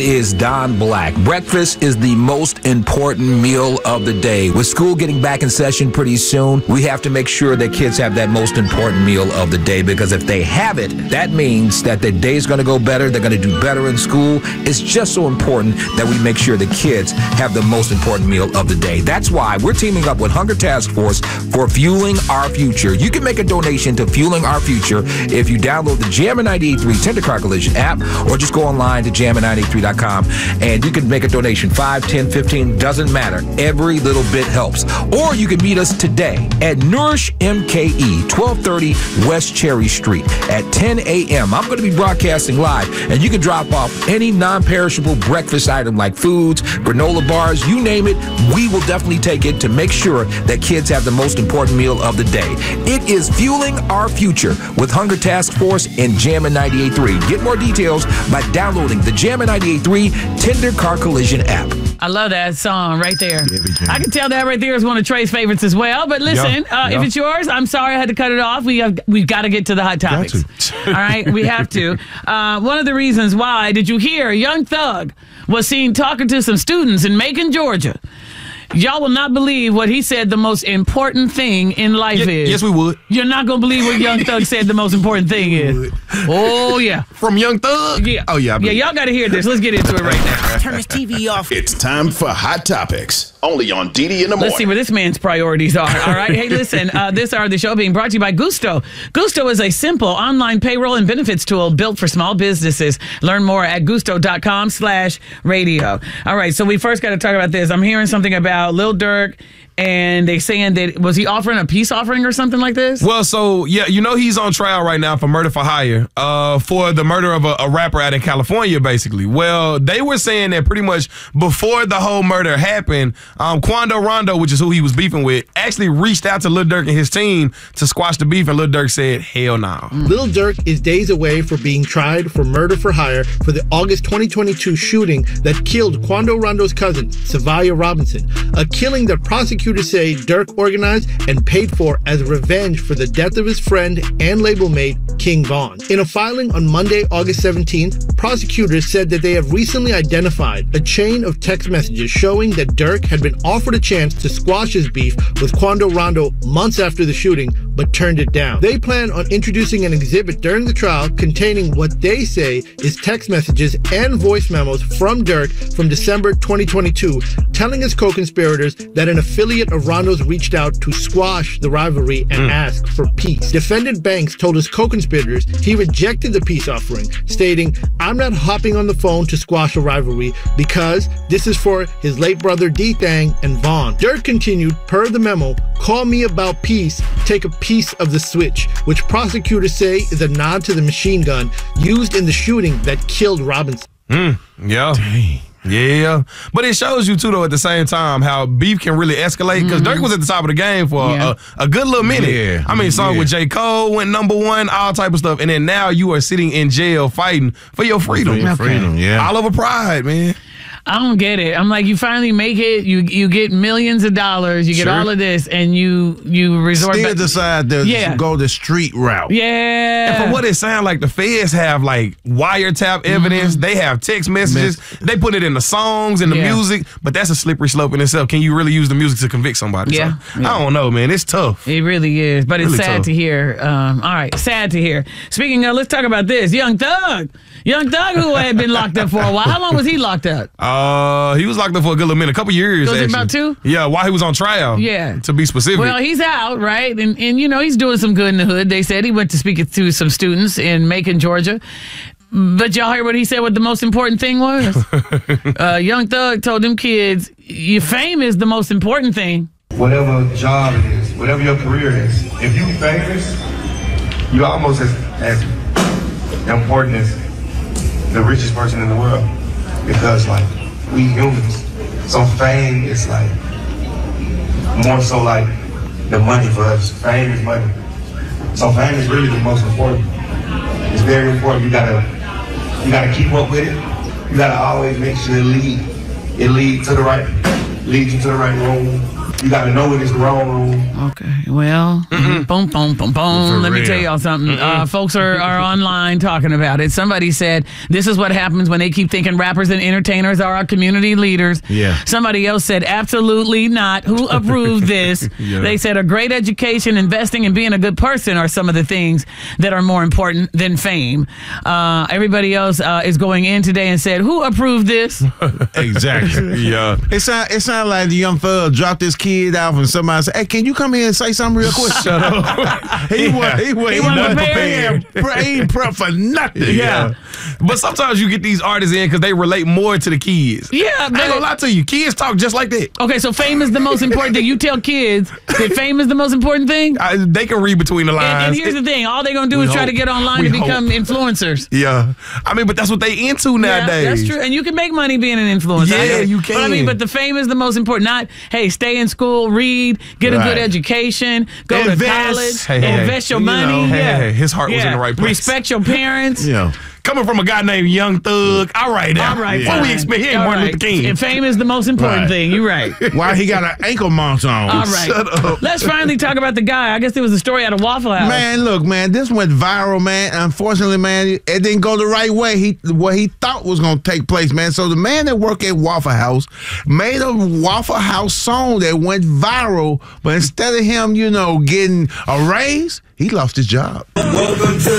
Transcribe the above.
Is Don Black. Breakfast is the most important meal of the day. With school getting back in session pretty soon, we have to make sure that kids have that most important meal of the day, because if they have it, that means that their day's going to go better. They're going to do better in school. It's just so important that we make sure the kids have the most important meal of the day. That's why we're teaming up with Hunger Task Force for Fueling Our Future. You can make a donation to Fueling Our Future if you download the Jammin' 98.3 Tender Car Collision app, or just go online to jammin983.com. And you can make a donation, 5, 10, 15, doesn't matter. Every little bit helps. Or you can meet us today at Nourish MKE, 1230 West Cherry Street at 10 a.m. I'm going to be broadcasting live, and you can drop off any non-perishable breakfast item like foods, granola bars, you name it. We will definitely take it to make sure that kids have the most important meal of the day. It is Fueling Our Future with Hunger Task Force and Jammin' 98.3. Get more details by downloading the Jammin' 98.3 Tender Car Collision app. I love that song right there. I can tell that right there is one of Trey's favorites as well. But listen, if it's yours, I'm sorry I had to cut it off. We've got to get to the hot topics. All right, we have to. One of the reasons why, did you hear Young Thug was seen talking to some students in Macon, Georgia? Y'all will not believe what he said the most important thing in life is. Yes, we would. You're not going to believe what Young Thug said the most important thing is. Oh, yeah. From Young Thug? Yeah. Oh, yeah. Yeah, y'all got to hear this. Let's get into it right now. Turn this TV off. It's time for Hot Topics, only on DD in the morning. Let's see where this man's priorities are. All right. Hey, listen, this hour of the show being brought to you by Gusto. Gusto is a simple online payroll and benefits tool built for small businesses. Learn more at gusto.com/radio. All right. So we first got to talk about this. I'm hearing something about Lil Durk, and they saying that, was he offering a peace offering or something like this? Well, so, yeah, you know he's on trial right now for murder for hire, for the murder of a rapper out in California, basically. Well, they were saying that pretty much before the whole murder happened, Quando Rondo, which is who he was beefing with, actually reached out to Lil Durk and his team to squash the beef, and Lil Durk said, hell no. Lil Durk is days away from being tried for murder for hire for the August 2022 shooting that killed Quando Rondo's cousin, Savaya Robinson, a killing that prosecutors say Durk organized and paid for as revenge for the death of his friend and label mate, King Von. In a filing on Monday, August 17th, prosecutors said that they have recently identified a chain of text messages showing that Durk had been offered a chance to squash his beef with Quando Rondo months after the shooting, but turned it down. They plan on introducing an exhibit during the trial containing what they say is text messages and voice memos from Durk from December 2022, telling his co-conspirators that an affiliate of Rondo's reached out to squash the rivalry and ask for peace. Defendant Banks told his co-conspirators he rejected the peace offering, stating, "I'm not hopping on the phone to squash a rivalry because this is for his late brother D-Thang and Von." Durk continued, per the memo, "Call me about peace, take a piece of the switch," which prosecutors say is a nod to the machine gun used in the shooting that killed Robinson. Yeah. Dang. Yeah, but it shows you, too, though, at the same time, how beef can really escalate, because Durk was at the top of the game for a good little minute. Yeah. I mean, song with J. Cole went #1, all type of stuff, and then now you are sitting in jail fighting for your freedom. All over pride, man. I don't get it. I'm like, you finally make it, you get millions of dollars, you get all of this, and you resort still decide to go the street route. Yeah. And from what it sounds like, the feds have like wiretap evidence. They have text messages. They put it in the songs and the music, but that's a slippery slope in itself. Can you really use the music to convict somebody? Yeah. So, I don't know, man. It's tough. It really is, but it's really sad tough to hear. All right, sad to hear. Speaking of, let's talk about this. Young Thug, who had been locked up for a while. How long was he locked up? He was locked up for a good little minute, a couple years. Was it actually. about 2? Yeah, while he was on trial. Yeah, to be specific. Well, he's out, right? And you know, he's doing some good in the hood. They said he went to speak to some students in Macon, Georgia. But y'all heard what he said, what the most important thing was? Young Thug told them kids, your fame is the most important thing. Whatever job it is, whatever your career is, if you famous, you're almost as important as the richest person in the world. Because, like, we humans, so fame is, like, more so like the money for us. Fame is money. So fame is really the most important. It's very important. You gotta keep up with it. You gotta always make sure it leads you to the right room. You got to know when it's the wrong room. Okay, well, boom, boom, boom, boom. Let me tell y'all something. Folks are online talking about it. Somebody said this is what happens when they keep thinking rappers and entertainers are our community leaders. Yeah. Somebody else said absolutely not. Who approved this? They said a great education, investing, and being a good person are some of the things that are more important than fame. Everybody else is going in today and said, who approved this? Exactly. Yeah. It sound like the young fella dropped his kid off and somebody said, hey, can you come here and say something real quick? Shut up. He wasn't prepared. He ain't prepped for nothing. Yeah. But sometimes you get these artists in because they relate more to the kids. Yeah. I ain't gonna lie to you. Kids talk just like that. Okay, so fame is the most important thing. You tell kids that fame is the most important thing? They can read between the lines. And here's the thing. All they're going to do is try to get online to become influencers. Yeah. I mean, but that's what they into nowadays. Yeah, that's true. And you can make money being an influencer. Yeah, you can. But the fame is the most important. Not, hey, stay in school, read, get a good education, go to college, invest your money. Hey, his heart was in the right place. Respect your parents. Yeah. Coming from a guy named Young Thug. All right. What we expect here, Martin Luther King. And fame is the most important thing. You're right. Why he got an ankle mount on? All right. Shut up. Let's finally talk about the guy. I guess there was a story out of Waffle House. Man, look, man, this went viral, man. Unfortunately, man, it didn't go the right way. What he thought was going to take place, man. So the man that worked at Waffle House made a Waffle House song that went viral, but instead of him, getting a raise, he lost his job. Welcome to